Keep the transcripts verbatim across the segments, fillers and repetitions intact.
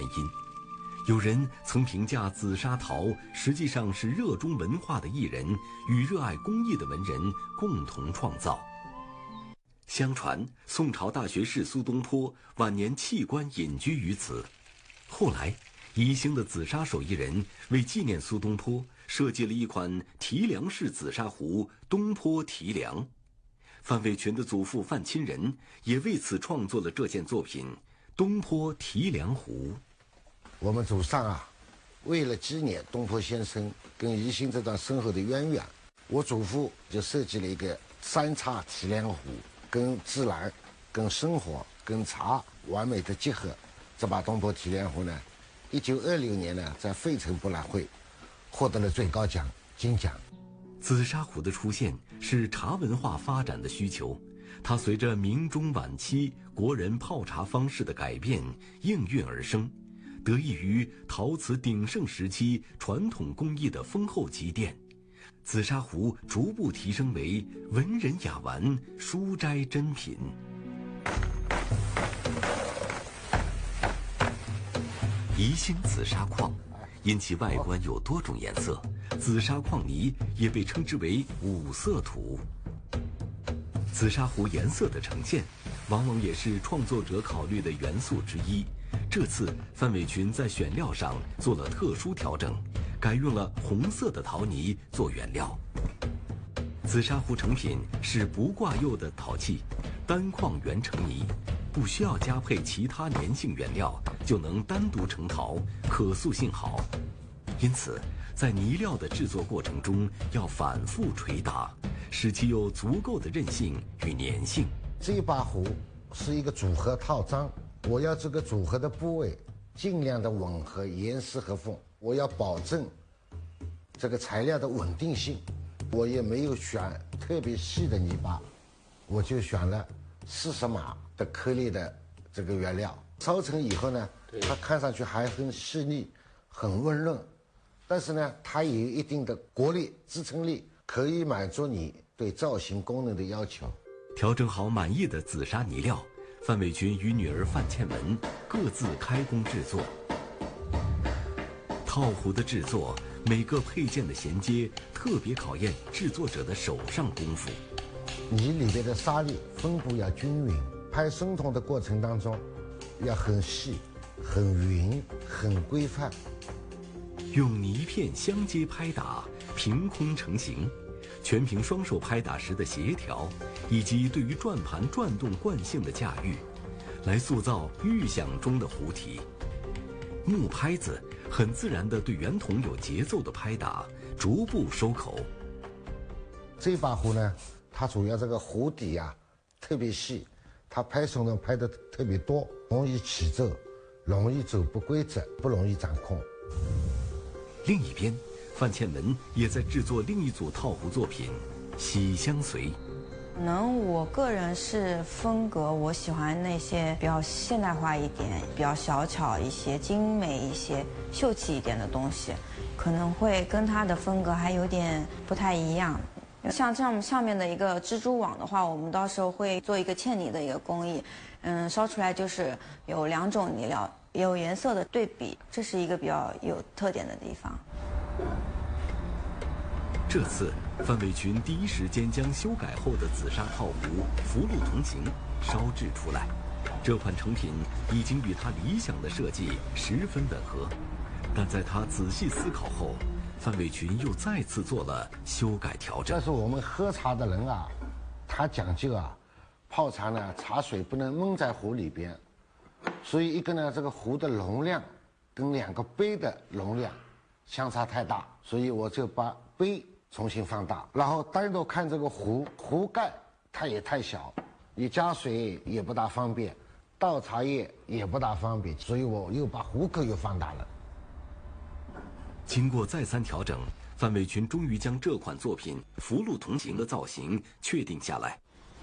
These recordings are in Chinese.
因。有人曾评价紫砂陶实际上是热衷文化的艺人与热爱工艺的文人共同创造。相传宋朝大学士苏东坡晚年弃官隐居于此，后来宜兴的紫砂手艺人为纪念苏东坡设计了一款提梁式紫砂壶东坡提梁。范伟群的祖父范钦仁也为此创作了这件作品东坡提梁壶。 我们祖上啊，为了纪念东坡先生跟宜兴这段深厚的渊源，我祖父就设计了一个三叉提梁壶，跟自然、跟生活、跟茶完美的结合。这把东坡提梁壶呢，一九二六年呢，在费城博览会获得了最高奖金奖。 紫砂壶的出现是茶文化发展的需求，它随着明中晚期国人泡茶方式的改变应运而生，得益于陶瓷鼎盛时期传统工艺的丰厚积淀，紫砂壶逐步提升为文人雅玩、书斋珍品。宜兴紫砂矿因其外观有多种颜色，紫砂矿泥也被称之为五色土。紫砂壶颜色的呈现，往往也是创作者考虑的元素之一。这次范伟群在选料上做了特殊调整，改用了红色的陶泥做原料。紫砂壶成品是不挂釉的陶器，单矿原成泥，不需要加配其他粘性原料就能单独成陶，可塑性好。因此在泥料的制作过程中要反复捶打，使其有足够的韧性与粘性。 这把壶是一个组合套装，我要这个组合的部位尽量的吻合严丝合缝，我要保证这个材料的稳定性。我也没有选特别细的泥巴，我就选了四十码的颗粒的这个原料。烧成以后呢，它看上去还很细腻，很温润，但是呢，它也有一定的国力支撑力，可以满足你对造型功能的要求。 调整好满意的紫砂泥料，范伟群与女儿范倩文各自开工制作。套壶的制作，每个配件的衔接，特别考验制作者的手上功夫。 泥里边的沙粒分布要均匀，拍生铜的过程当中要很细、很匀、很规范。 用泥片相接拍打，凭空成型，全凭双手拍打时的协调，以及对于转盘转动惯性的驾驭，来塑造预想中的壶体。木拍子很自然地对圆筒有节奏的拍打，逐步收口。 这把壶呢，它主要这个壶底啊特别细，它拍手呢拍的特别多，容易起皱，容易走不规则，不容易掌控。 另一边，范倩文也在制作另一组套壶作品《喜相随》。 可能我个人是风格，我喜欢那些比较现代化一点、比较小巧一些、精美一些、秀气一点的东西，可能会跟它的风格还有点不太一样。像这样上面的一个蜘蛛网的话，我们到时候会做一个嵌泥的一个工艺，嗯，烧出来就是有两种泥料，也有颜色的对比，这是一个比较有特点的地方。 这次范伟群第一时间将修改后的紫砂套壶福禄同行烧制出来，这款成品已经与他理想的设计十分吻合。但在他仔细思考后，范伟群又再次做了修改调整。 但是我们喝茶的人啊，他讲究啊，泡茶呢，茶水不能闷在壶里边，所以一个呢，这个壶的容量跟两个杯的容量相差太大，所以我就把杯重新放大，然后单独看这个壶，壶盖它也太小，你加水也不大方便，倒茶叶也不大方便，所以我又把壶口又放大了。 经过再三调整，范伟群终于将这款作品《福禄同行》的造型确定下来。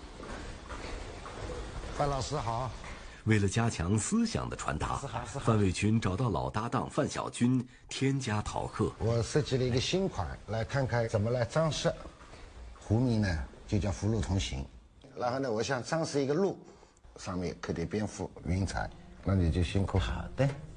范老师好。 为了加强思想的传达，范伟群找到老搭档范小军添加陶刻。 我设计了一个新款，来看看怎么来装饰。壶名呢就叫福禄同行，然后呢，我想装饰一个鹿，上面刻点蝙蝠、云彩，那你就辛苦。 好的。